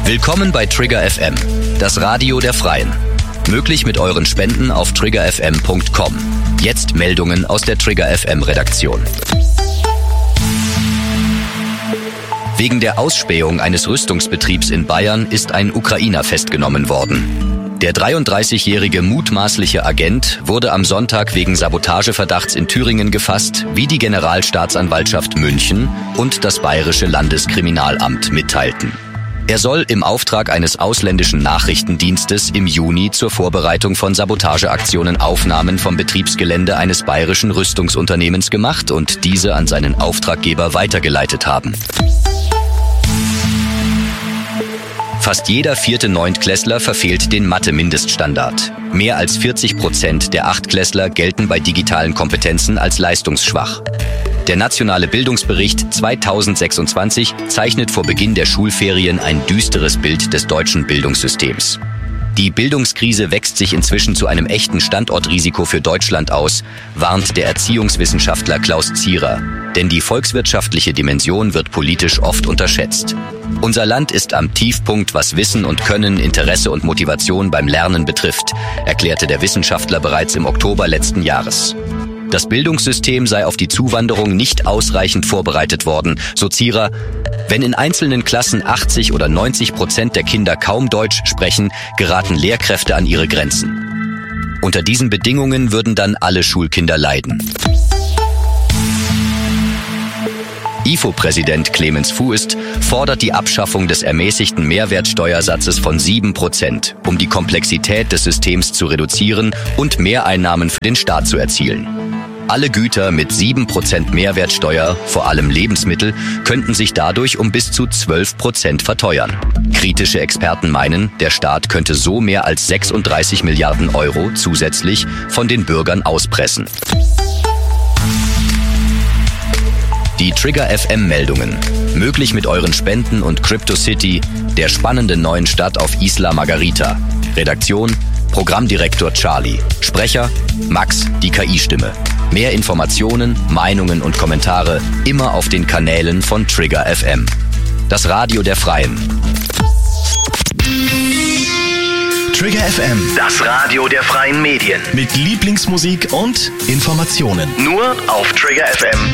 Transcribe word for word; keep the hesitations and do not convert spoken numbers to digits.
Willkommen bei Trigger F M, das Radio der Freien. Möglich mit euren Spenden auf trigger f m punkt com. Jetzt Meldungen aus der Trigger F M Redaktion. Wegen der Ausspähung eines Rüstungsbetriebs in Bayern ist ein Ukrainer festgenommen worden. Der dreiunddreißigjährige mutmaßliche Agent wurde am Sonntag wegen Sabotageverdachts in Thüringen gefasst, wie die Generalstaatsanwaltschaft München und das Bayerische Landeskriminalamt mitteilten. Er soll im Auftrag eines ausländischen Nachrichtendienstes im Juni zur Vorbereitung von Sabotageaktionen Aufnahmen vom Betriebsgelände eines bayerischen Rüstungsunternehmens gemacht und diese an seinen Auftraggeber weitergeleitet haben. Fast jeder vierte Neuntklässler verfehlt den Mathe-Mindeststandard. Mehr als vierzig Prozent der Achtklässler gelten bei digitalen Kompetenzen als leistungsschwach. Der nationale Bildungsbericht zweitausendsechsundzwanzig zeichnet vor Beginn der Schulferien ein düsteres Bild des deutschen Bildungssystems. Die Bildungskrise wächst sich inzwischen zu einem echten Standortrisiko für Deutschland aus, warnt der Erziehungswissenschaftler Klaus Zierer. Denn die volkswirtschaftliche Dimension wird politisch oft unterschätzt. Unser Land ist am Tiefpunkt, was Wissen und Können, Interesse und Motivation beim Lernen betrifft, erklärte der Wissenschaftler bereits im Oktober letzten Jahres. Das Bildungssystem sei auf die Zuwanderung nicht ausreichend vorbereitet worden, so Zierer. Wenn in einzelnen Klassen achtzig oder neunzig Prozent der Kinder kaum Deutsch sprechen, geraten Lehrkräfte an ihre Grenzen. Unter diesen Bedingungen würden dann alle Schulkinder leiden. I F O-Präsident Clemens Fuest fordert die Abschaffung des ermäßigten Mehrwertsteuersatzes von sieben Prozent, um die Komplexität des Systems zu reduzieren und Mehreinnahmen für den Staat zu erzielen. Alle Güter mit sieben Prozent Mehrwertsteuer, vor allem Lebensmittel, könnten sich dadurch um bis zu zwölf Prozent verteuern. Kritische Experten meinen, der Staat könnte so mehr als sechsunddreißig Milliarden Euro zusätzlich von den Bürgern auspressen. Die Trigger F M-Meldungen. Möglich mit euren Spenden und CryptoCity, der spannenden neuen Stadt auf Isla Margarita. Redaktion: Programmdirektor Charlie. Sprecher: Max, die K I-Stimme. Mehr Informationen, Meinungen und Kommentare immer auf den Kanälen von Trigger F M. Das Radio der Freien. Trigger F M, das Radio der freien Medien. Mit Lieblingsmusik und Informationen. Nur auf Trigger F M.